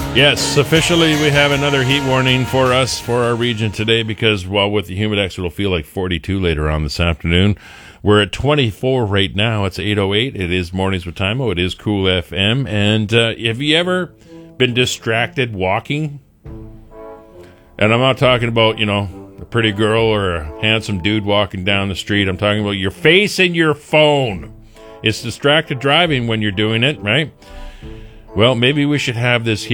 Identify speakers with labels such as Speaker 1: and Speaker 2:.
Speaker 1: Yes, officially we have another heat warning for us, for our region today, because while with the Humidex it'll feel like 42 later on this afternoon. We're at 24 right now. It's 8:08. It is Mornings with Timo. It is Cool FM. And have you ever been distracted walking? And I'm not talking about, a pretty girl or a handsome dude walking down the street. I'm talking about your face and your phone. It's distracted driving when you're doing it, right? Well, maybe we should have this